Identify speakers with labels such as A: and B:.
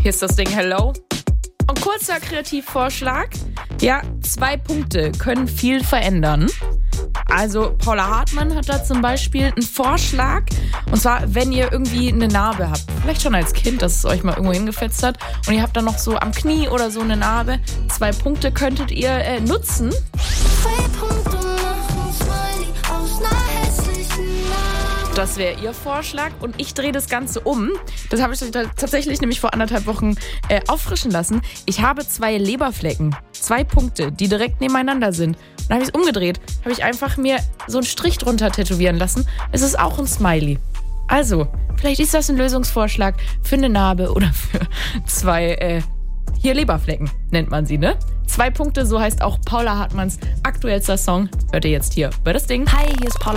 A: Hier ist das Ding Hello. Und kurzer Kreativvorschlag. Ja, 2 Punkte können viel verändern. Also Paula Hartmann hat da zum Beispiel einen Vorschlag. Und zwar, wenn ihr irgendwie eine Narbe habt, vielleicht schon als Kind, dass es euch mal irgendwo hingefetzt hat, und ihr habt dann noch so am Knie oder so eine Narbe, 2 Punkte könntet ihr nutzen.
B: 2 Punkte machen Smiley aus ner hässlichen Narbe.
A: Das wäre ihr Vorschlag und ich drehe das Ganze um. Das habe ich tatsächlich nämlich vor 1,5 Wochen auffrischen lassen. Ich habe 2 Leberflecken, 2 Punkte, die direkt nebeneinander sind. Und dann habe ich es umgedreht, habe ich einfach mir so einen Strich drunter tätowieren lassen. Es ist auch ein Smiley. Also, vielleicht ist das ein Lösungsvorschlag für eine Narbe oder für 2 hier Leberflecken, nennt man sie, ne? 2 Punkte, so heißt auch Paula Hartmanns aktuellster Song. Hört ihr jetzt hier bei das Ding.
C: Hi, hier ist Paula